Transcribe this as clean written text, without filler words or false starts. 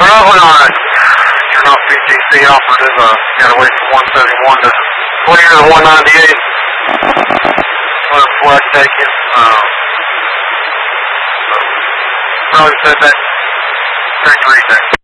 Probably not. You're not PTC operative. Gotta wait for 171 to clear the 198. Before I take it. Probably said that. Correct read there.